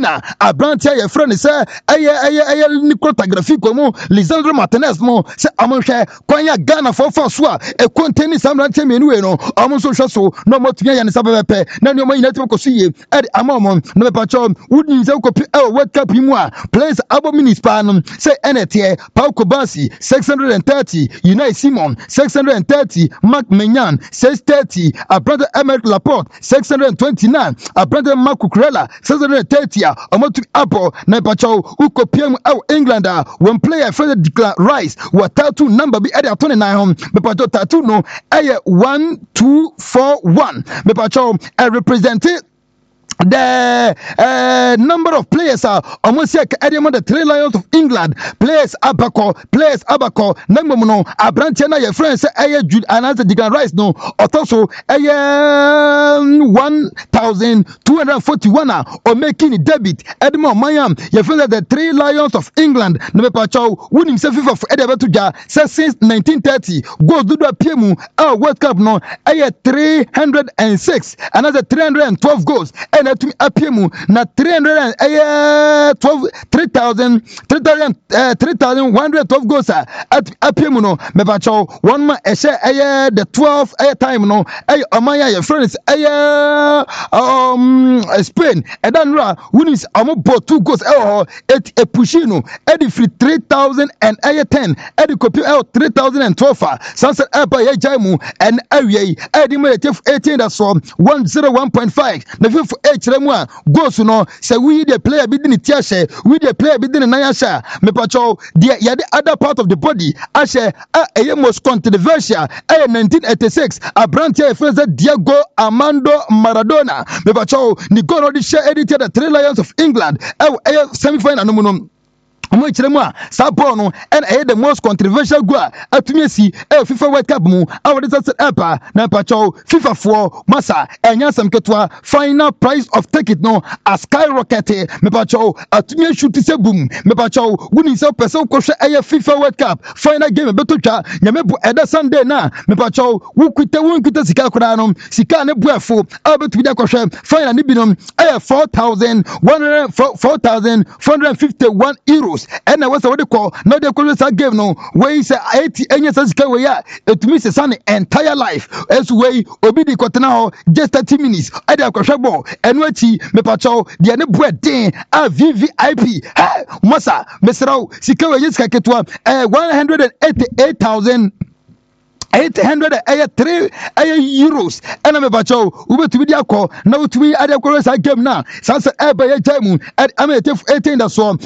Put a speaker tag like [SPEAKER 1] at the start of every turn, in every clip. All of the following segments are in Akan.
[SPEAKER 1] Argentina abrantia ye friend say eye Nicola Tagliafico mo Lisandro Martinez mo say amonhwe kwanya Ghana for so a e containing some ranche menu we no amonso hwe so no motua ya ne sabepe na ne omanyi netimo koso ye e amamon no me pacho wudi nze kopi World Cup mu a players abo minispa no say enete Pau Kobasi 630 Unai Simon 630 Marc Menyan 630 brother Emerick Laporte 629 brother Marc Cucurella 630 omotu Apple na pacho ukopiem England when player Fred Declan Rice wa tattoo number be at 29 me pacho tattoo no 1241 me pacho represented the number of players are almost like the 3 Lions of England players abaco namono abrantiana your friends Jude and Declan Rice no also 1241 or making debit Edmond Mayam your friends the 3 Lions of England no pacho winning FIFA for Edebetuja since 1930 goes do the PMU World Cup no 306 another 312 goals and to apiemu na 3,112 goals at apiemu no me bacho one ma ehye the 12 time no omanya your friends Spain and then winnings amobo 2 goals et pushino edi free 3,010 edi copy 3,012 sunset apa ye jaimu and awie edi me 18 that's 101.5 na FIFA H goes no say we the player be the tiashe we the player be the nayasha me pacho the other part of the body ashe most controversial 1986 abrantia friends Diego Armando Maradona me pacho ni go no the share edited the 3 Lions of England semi final no Omo chiremu sabo no and the most controversial goal atumi si FIFA World Cup mu awade set epa na pacho FIFA for masa enya samketwa final price of ticket no a skyrocket me pacho atumi shoot se boom me pacho wuni se person kohwe FIFA World Cup final game betotwa nyame bu eda Sunday na me pacho wukuta sika kura no sika ne buafo abetumi da kohwe final ni binom 4,451 euros and I was what they call no they call this game no way say 80 sika we ya etumi se san entire life as way obi di kotena ho just 30 minutes e dey akwhwe ball enu achi me pacho de ne bueden a VVIP masa mesraw sika we sika ketwa 188,800 euros and me bacho ubetumi dia ko na utumi ade ko sa game na sansa eba ye jaimu at ametef 18 that so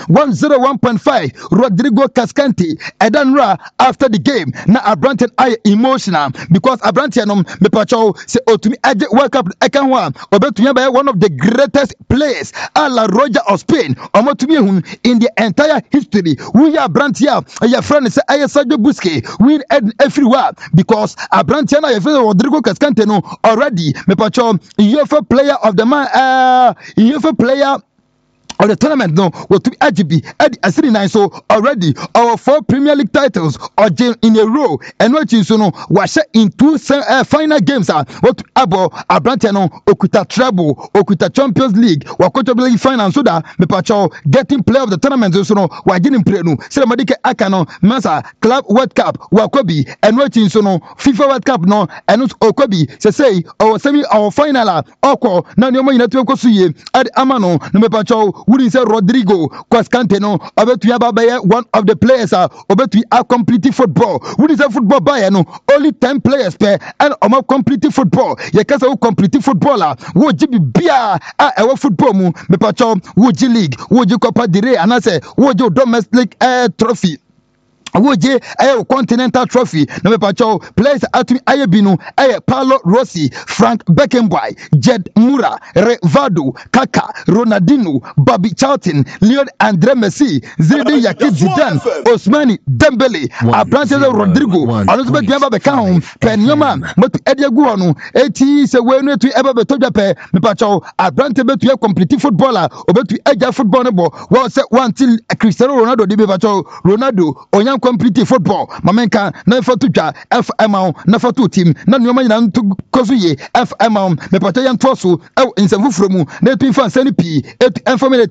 [SPEAKER 1] 101.5 Rodrigo Cascante edanra after the game na Abranten I emotional because Abranten no me pacho say otumi ade World Cup ekanwa obetumi ba one of the greatest players ala Roger of Spain omotumi hun in the entire history we Abranten your friend say Sergio Busquets win everywhere because Abrantiana Rodrigo Cascante no already me pacho UEFA player of the man UEFA player of the tournament no what to AGB Asiri 9 so already our 4 Premier League titles or in a row and what you no was in 2 final games what abo Abrantiano okuta treble okuta Champions League wakoto league final so that me pacho getting player of the tournament so no wa getting play no say madike akano masa club World Cup wakobi and what you no FIFA World Cup no and okobi say our semi our final oko na nyomo yinatu kosuye ad amano no me pacho wouldn't say Rodrigo Cascante no obetu abaya one of the players obetu a complete football wouldn't say football by no only 10 players per and omo complete football ye kasa wo complete footballer wo jibi bia ewo football mu me pacho wo ji league wo ji Copa del Rey anase wo ji domestic trophy Woje continental trophy no me pacho players atumi ayebinu Paulo Rossi, Frank Beckenbauer, Jed Mura, Revado, Kaka, Ronaldinho, Bobby Charlton, Leon Andre Messi, Zinedine Zidane, Ousmane Dembele, Abrante Rodrigo, Alonso Biamba Beckham, Penyoma, but Ediagu no eti se wenu tu eba betoja pe me pacho Abrante betu complete footballer obetu eja football no bo wo se one till Cristiano Ronaldo de be pacho Ronaldo onyam complete football mamenka na fa tutwa FM na fa tu team na nyoma nyina ntu kozuye FM me pacho yan toso e nsefufuro mu na tu fa nsani pi et information